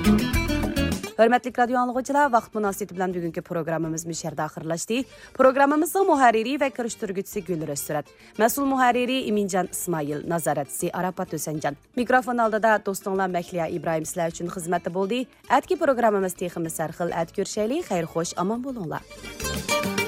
Hörmətli radio anlıqçılar, vaxt münasibəti bilan bugünkü proqramımız müşərdə axırlaşdı. Proqramımızın müharriri və kirişdirgüçüsü Gülür Özsürət, məsul müharriri İmincan İsmail, nazarətçisi Arafat Ösəncan. Mikrofon aldida dostunlar Məkliya İbrahim sizlər üçün xidmətdə boldu. Ətki proqramımız teximiz sərxil ət görüşəli, xeyir xoş, aman bolunlar.